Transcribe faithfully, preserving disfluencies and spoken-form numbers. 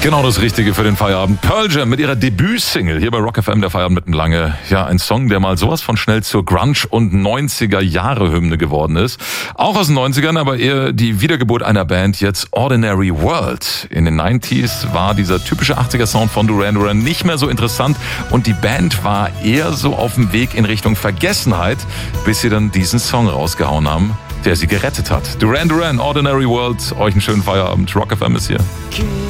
Genau das Richtige für den Feierabend. Pearl Jam mit ihrer Debütsingle hier bei Rock F M, der Feierabend mitten lange. Ja, ein Song, der mal sowas von schnell zur Grunge- und neunziger-Jahre-Hymne geworden ist. Auch aus den neunzigern, aber eher die Wiedergeburt einer Band, jetzt Ordinary World. In den neunziger war dieser typische achtziger-Sound von Duran Duran nicht mehr so interessant und die Band war eher so auf dem Weg in Richtung Vergessenheit, bis sie dann diesen Song rausgehauen haben, der sie gerettet hat. Duran Duran, Ordinary World. Euch einen schönen Feierabend. Rock F M ist hier.